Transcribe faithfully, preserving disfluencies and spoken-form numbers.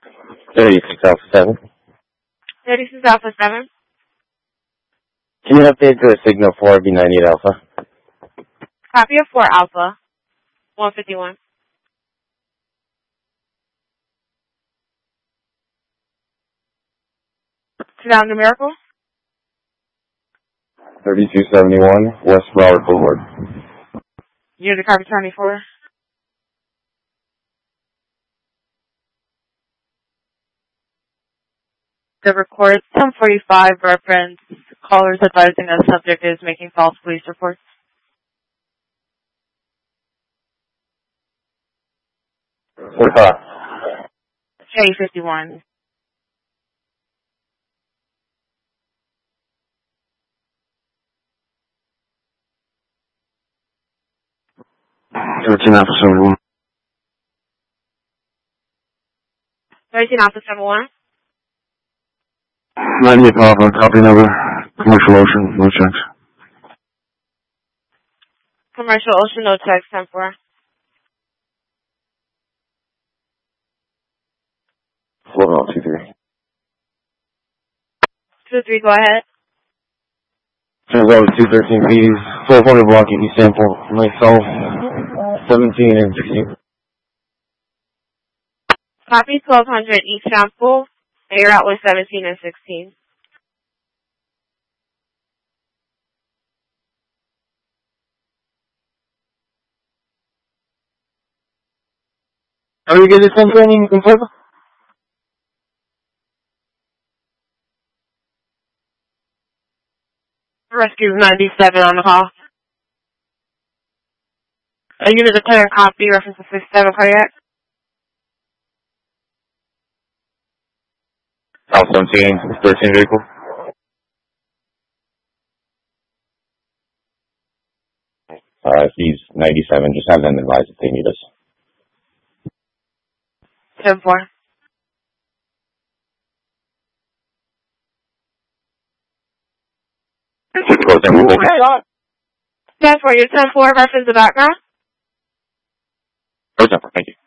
thirty-six Alpha seven. thirty-six Alpha seven. Can you update to a signal four B ninety-eight Alpha? Copy of four Alpha. one fifty-one. Down numerical. thirty-two seventy-one West Broward Boulevard. You're the copy twenty-four. The record ten forty-five reference callers advising a subject is making false police reports. forty-five. J fifty-one. thirteen Alpha seventy-one. thirteen Alpha seventy-one. ninety-eight Alpha, copy number. Commercial Ocean, no checks. Commercial Ocean, no checks, ten four. Floating on two three. two three, go ahead. Transit two thirteen B's, twelve hundred block East Sample, myself, seventeen and sixteen. Copy twelve hundred East Sample. Air out with seventeen and sixteen. Are you getting some training in Florida? Rescue ninety-seven on the call. A unit of ten copy, reference to sixty-seven cardiac. Alpha seventeen, thirteen vehicle. Uh, he's ninety-seven, just have them advise if they need us. ten four. ten four, you're ten four, reference the background. ten four, thank you.